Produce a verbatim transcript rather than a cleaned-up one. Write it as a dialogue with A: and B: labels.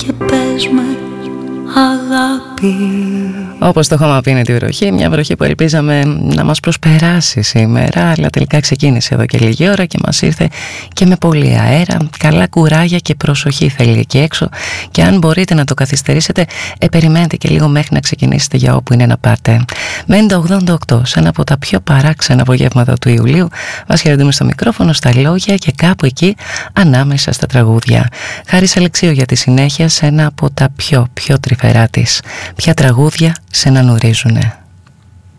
A: και πες με αγάπη.
B: Όπως το είχαμε πει, είναι τη βροχή, μια βροχή που ελπίζαμε να μας προσπεράσει σήμερα, αλλά τελικά ξεκίνησε εδώ και λίγη ώρα και μας ήρθε και με πολύ αέρα. Καλά κουράγια και προσοχή θέλει εκεί έξω, και αν μπορείτε να το καθυστερήσετε, ε, περιμένετε και λίγο μέχρι να ξεκινήσετε για όπου είναι να πάτε. Μέντε ογδόντα οκτώ, σε ένα από τα πιο παράξενα απογεύματα του Ιουλίου. Μας χαιρετούμε στο μικρόφωνο, στα λόγια και κάπου εκεί ανάμεσα στα τραγούδια. Χάρης Αλεξίου για τη συνέχεια σε ένα από τα πιο πιο τρυφερά της. Ποια τραγούδια σε να νουρίζουνε.